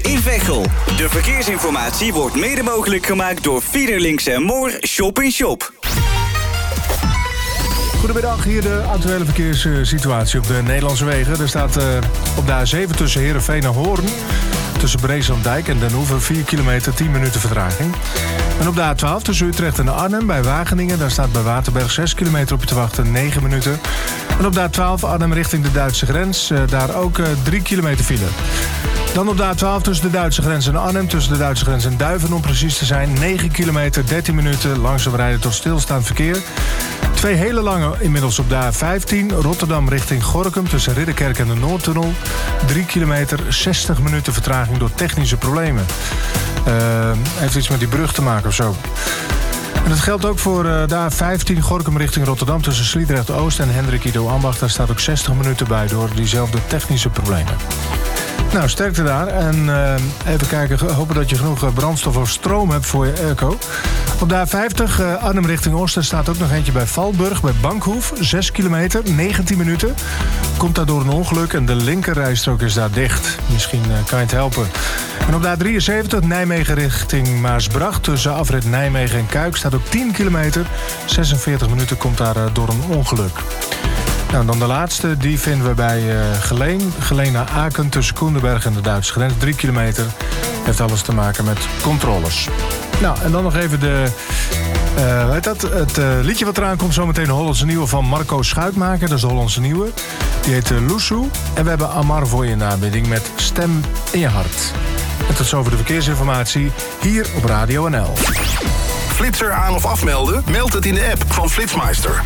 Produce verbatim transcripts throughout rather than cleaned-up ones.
in Veghel. De verkeersinformatie wordt mede mogelijk gemaakt door Fiederlinks en Moor Shop in Shop. Goedemiddag, hier de actuele verkeerssituatie op de Nederlandse wegen. Er staat uh, op de A zeven tussen Heerenveen en Hoorn, tussen Breeslanddijk en Den Hoever vier kilometer, tien minuten vertraging. En op de A twaalf tussen Utrecht en Arnhem bij Wageningen, daar staat bij Waterberg zes kilometer op je te wachten, negen minuten. En op de A twaalf Arnhem richting de Duitse grens, uh, daar ook uh, drie kilometer file. Dan op de A twaalf tussen de Duitse grens en Arnhem, tussen de Duitse grens en Duiven om precies te zijn, negen kilometer, dertien minuten, langzaam rijden tot stilstaand verkeer. Twee hele lange inmiddels op de A vijftien, Rotterdam richting Gorinchem tussen Ridderkerk en de Noordtunnel. drie kilometer, zestig minuten vertraging door technische problemen. Uh, heeft iets met die brug te maken of zo. En dat geldt ook voor uh, de A vijftien, Gorinchem richting Rotterdam tussen Sliedrecht Oost en Hendrik Ido Ambacht. Daar staat ook zestig minuten bij door diezelfde technische problemen. Nou, sterkte daar. En uh, even kijken, hopen dat je genoeg brandstof of stroom hebt voor je airco. Op de A vijftig, uh, Arnhem richting Oosten, staat ook nog eentje bij Valburg, bij Bankhoef. zes kilometer, negentien minuten. Komt daar door een ongeluk en de linkerrijstrook is daar dicht. Misschien uh, kan je het helpen. En op de A drieënzeventig, Nijmegen richting Maasbracht, tussen afrit Nijmegen en Kuik, staat ook tien kilometer. zesenveertig minuten, komt daar uh, door een ongeluk. Nou, en dan de laatste, die vinden we bij uh, Geleen. Geleen naar Aken tussen Koendenberg en de Duitse grens. Drie kilometer. Heeft alles te maken met controles. Nou, en dan nog even de... Uh, weet dat, het uh, liedje wat eraan komt, zometeen de Hollandse Nieuwe van Marco Schuitmaker. Dat is de Hollandse Nieuwe. Die heet uh, Loesoe. En we hebben Amar voor je in de aanbieding met Stem in je hart. En tot zover de verkeersinformatie hier op Radio N L. Flitser aan of afmelden? Meld het in de app van Flitsmeister.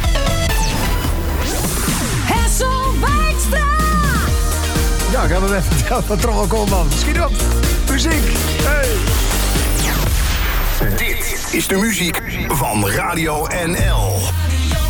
Ja, ik had het even verteld, maar toch ook al, man. Schiet op. Muziek. Hey. Dit is de muziek van Radio N L.